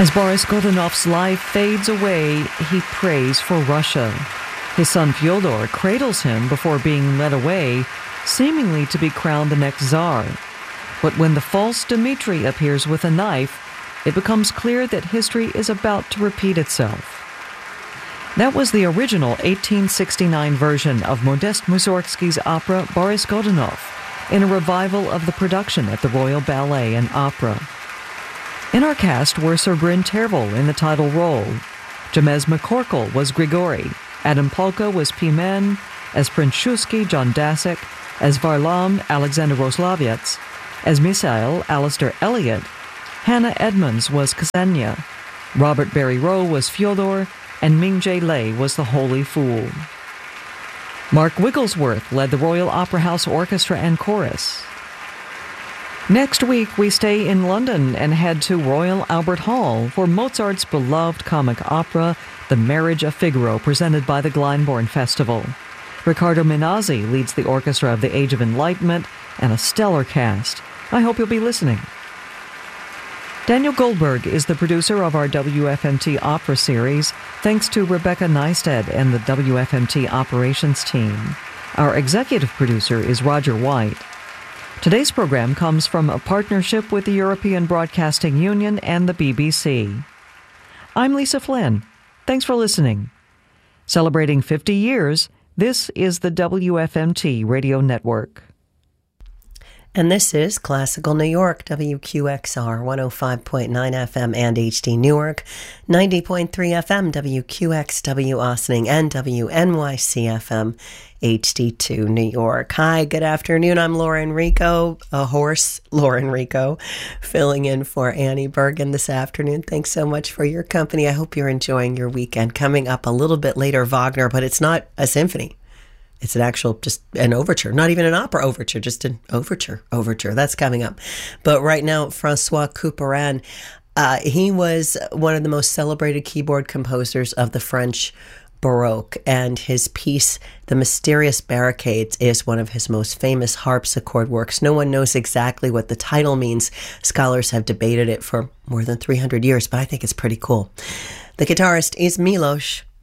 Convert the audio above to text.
As Boris Godunov's life fades away, he prays for Russia. His son Fyodor cradles him before being led away, seemingly to be crowned the next Tsar. But when the false Dmitri appears with a knife, it becomes clear that history is about to repeat itself. That was the original 1869 version of Modest Mussorgsky's opera Boris Godunov, in a revival of the production at the Royal Ballet and Opera. In our cast were Sir Bryn Tervel in the title role. Jamez McCorkle was Grigory. Adam Polka was Pimen. As Prince Shusky, John Dasik. As Varlam, Alexander Rosloviets. As Misael, Alistair Elliott. Hannah Edmonds was Ksenia. Robert Barry Rowe was Fyodor. And Ming J. Lei was the Holy Fool. Mark Wigglesworth led the Royal Opera House Orchestra and Chorus. Next week, we stay in London and head to Royal Albert Hall for Mozart's beloved comic opera, The Marriage of Figaro, presented by the Glyndebourne Festival. Riccardo Minazzi leads the orchestra of the Age of Enlightenment and a stellar cast. I hope you'll be listening. Daniel Goldberg is the producer of our WFMT Opera series, thanks to Rebecca Neisted and the WFMT operations team. Our executive producer is Roger White. Today's program comes from a partnership with the European Broadcasting Union and the BBC. I'm Lisa Flynn. Thanks for listening. Celebrating 50 years, this is the WFMT Radio Network. And this is Classical New York, WQXR 105.9 FM and HD Newark, 90.3 FM, WQXW Austining, and WNYC FM, HD2 New York. Hi, good afternoon. I'm Laura Enrico, Laura Enrico, filling in for Annie Bergen this afternoon. Thanks so much for your company. I hope you're enjoying your weekend. Coming up a little bit later, Wagner, but it's not a symphony. It's an actual, just an overture, not even an opera overture, just an overture. That's coming up. But right now, Francois Couperin, he was one of the most celebrated keyboard composers of the French Baroque, and his piece, The Mysterious Barricades, is one of his most famous harpsichord works. No one knows exactly what the title means. Scholars have debated it for more than 300 years, but I think it's pretty cool. The guitarist is Milos